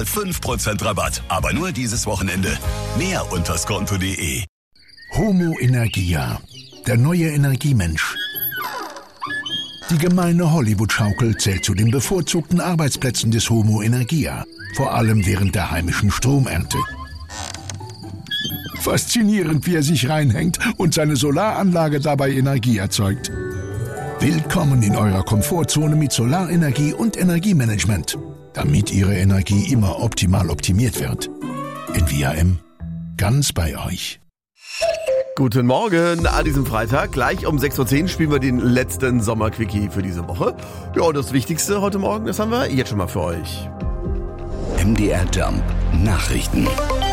5% Rabatt, aber nur dieses Wochenende. Mehr unter skonto.de. Homo Energia, der neue Energiemensch. Die gemeine Hollywood-Schaukel zählt zu den bevorzugten Arbeitsplätzen des Homo Energia, vor allem während der heimischen Stromernte. Faszinierend, wie er sich reinhängt und seine Solaranlage dabei Energie erzeugt. Willkommen in eurer Komfortzone mit Solarenergie und Energiemanagement, damit Ihre Energie immer optimal optimiert wird. NVIM, ganz bei euch. Guten Morgen an diesem Freitag. Gleich um 6.10 Uhr spielen wir den letzten Sommerquickie für diese Woche. Ja, und das Wichtigste heute Morgen, das haben wir jetzt schon mal für euch. MDR Jump Nachrichten.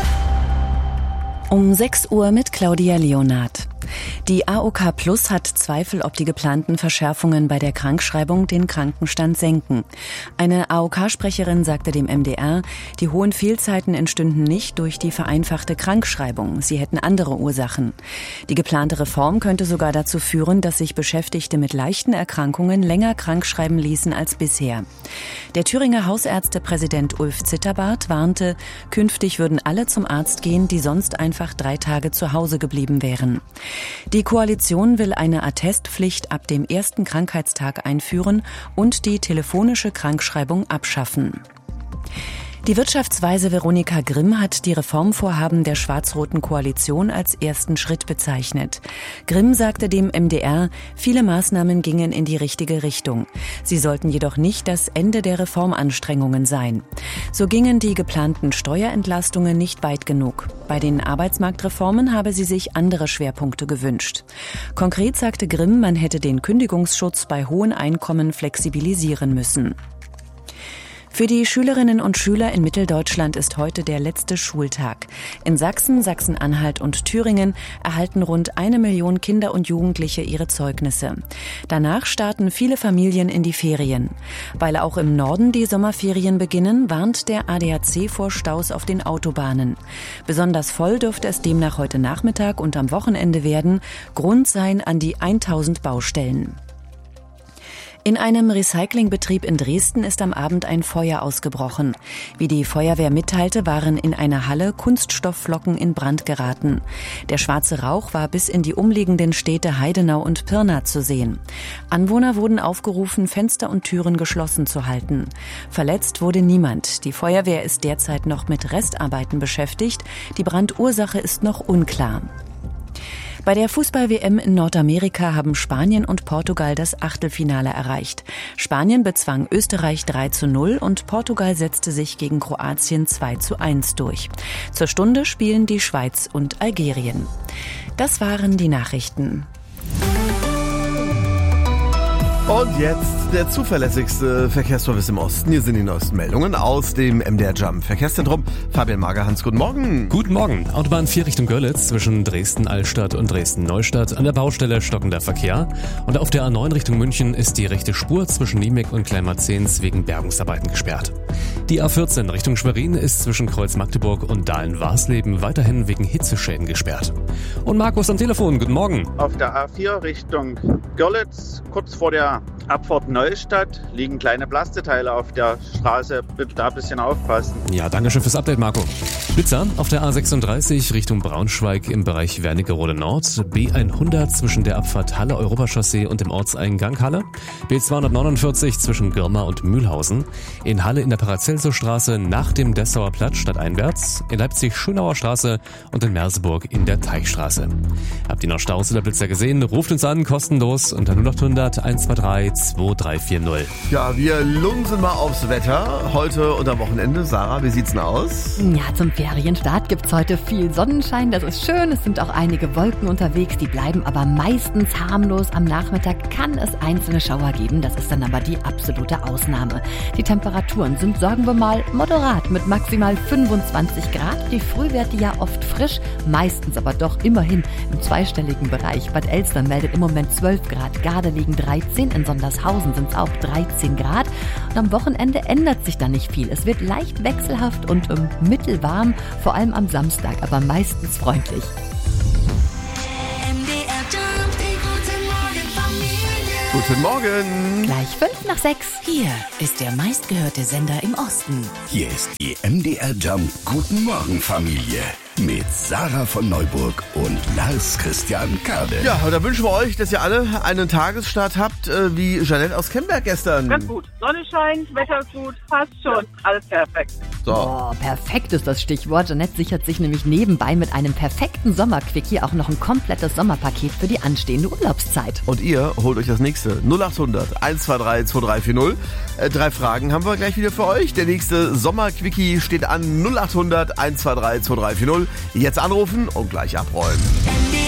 Um 6 Uhr mit Claudia Leonard. Die AOK Plus hat Zweifel, ob die geplanten Verschärfungen bei der Krankschreibung den Krankenstand senken. Eine AOK-Sprecherin sagte dem MDR, die hohen Fehlzeiten entstünden nicht durch die vereinfachte Krankschreibung. Sie hätten andere Ursachen. Die geplante Reform könnte sogar dazu führen, dass sich Beschäftigte mit leichten Erkrankungen länger krankschreiben ließen als bisher. Der Thüringer Hausärztepräsident Ulf Zitterbart warnte, künftig würden alle zum Arzt gehen, die sonst einfach 3 Tage zu Hause geblieben wären. Die Koalition will eine Attestpflicht ab dem ersten Krankheitstag einführen und die telefonische Krankschreibung abschaffen. Die Wirtschaftsweise Veronika Grimm hat die Reformvorhaben der schwarz-roten Koalition als ersten Schritt bezeichnet. Grimm sagte dem MDR, viele Maßnahmen gingen in die richtige Richtung. Sie sollten jedoch nicht das Ende der Reformanstrengungen sein. So gingen die geplanten Steuerentlastungen nicht weit genug. Bei den Arbeitsmarktreformen habe sie sich andere Schwerpunkte gewünscht. Konkret sagte Grimm, man hätte den Kündigungsschutz bei hohen Einkommen flexibilisieren müssen. Für die Schülerinnen und Schüler in Mitteldeutschland ist heute der letzte Schultag. In Sachsen, Sachsen-Anhalt und Thüringen erhalten rund 1 Million Kinder und Jugendliche ihre Zeugnisse. Danach starten viele Familien in die Ferien. Weil auch im Norden die Sommerferien beginnen, warnt der ADAC vor Staus auf den Autobahnen. Besonders voll dürfte es demnach heute Nachmittag und am Wochenende werden. Grund seien an die 1000 Baustellen. In einem Recyclingbetrieb in Dresden ist am Abend ein Feuer ausgebrochen. Wie die Feuerwehr mitteilte, waren in einer Halle Kunststoffflocken in Brand geraten. Der schwarze Rauch war bis in die umliegenden Städte Heidenau und Pirna zu sehen. Anwohner wurden aufgerufen, Fenster und Türen geschlossen zu halten. Verletzt wurde niemand. Die Feuerwehr ist derzeit noch mit Restarbeiten beschäftigt. Die Brandursache ist noch unklar. Bei der Fußball-WM in Nordamerika haben Spanien und Portugal das Achtelfinale erreicht. Spanien bezwang Österreich 3:0 und Portugal setzte sich gegen Kroatien 2:1 durch. Zur Stunde spielen die Schweiz und Algerien. Das waren die Nachrichten. Und jetzt der zuverlässigste Verkehrsservice im Osten. Hier sind die neuesten Meldungen aus dem MDR Jump Verkehrszentrum. Fabian Magerhans, guten Morgen. Guten Morgen. Autobahn 4 Richtung Görlitz zwischen Dresden-Altstadt und Dresden-Neustadt. An der Baustelle stockender Verkehr. Und auf der A9 Richtung München ist die rechte Spur zwischen Niemek und Kleinmarzens wegen Bergungsarbeiten gesperrt. Die A14 Richtung Schwerin ist zwischen Kreuz-Magdeburg und Dahlen-Warsleben weiterhin wegen Hitzeschäden gesperrt. Und Markus am Telefon, guten Morgen. Auf der A4 Richtung Görlitz, kurz vor der Abfahrt Neustadt, liegen kleine Plasteteile auf der Straße. Bitte da ein bisschen aufpassen. Ja, danke schön fürs Update, Marco. Blitzer auf der A36 Richtung Braunschweig im Bereich Wernigerode Nord. B100 zwischen der Abfahrt Halle Europachaussee und dem Ortseingang Halle. B249 zwischen Girma und Mühlhausen. In Halle in der Paracelso-Straße nach dem Dessauer Platz stadteinwärts. In Leipzig Schönauer Straße und in Merseburg in der Teichstraße. Habt ihr noch Staus oder Blitzer gesehen? Ruft uns an, kostenlos unter 0800 123 2340. Ja, wir lunsen mal aufs Wetter. Heute und am Wochenende. Sarah, wie sieht's denn aus? Ja, zum Ferienstart gibt's heute viel Sonnenschein. Das ist schön. Es sind auch einige Wolken unterwegs. Die bleiben aber meistens harmlos. Am Nachmittag kann es einzelne Schauer geben. Das ist dann aber die absolute Ausnahme. Die Temperaturen sind, sagen wir mal, moderat mit maximal 25 Grad. Die Frühwerte ja oft frisch, meistens aber doch immerhin im zweistelligen Bereich. Bad Elster meldet im Moment 12 Grad. Garde liegen 13. In Sondershausen sind es auch 13 Grad. Und am Wochenende ändert sich da nicht viel. Es wird leicht wechselhaft und mittelwarm, vor allem am Samstag, aber meistens freundlich. MDR Jump, die gute Morgen Familie. Guten Morgen. Gleich 5:05. Hier ist der meistgehörte Sender im Osten. Hier ist die MDR Jump Guten Morgen Familie mit Sarah von Neuburg und Lars Christian Kade. Ja, und da wünschen wir euch, dass ihr alle einen Tagesstart habt, wie Jeanette aus Kemberg gestern. Ganz gut. Sonne scheint, Wetter ist gut, passt schon. Alles perfekt. So. Oh, perfekt ist das Stichwort. Jeanette sichert sich nämlich nebenbei mit einem perfekten Sommerquickie auch noch ein komplettes Sommerpaket für die anstehende Urlaubszeit. Und ihr holt euch das nächste. 0800 123 2340. 3 Fragen haben wir gleich wieder für euch. Der nächste Sommerquickie steht an. 0800 123 2340. Jetzt anrufen und gleich abrollen.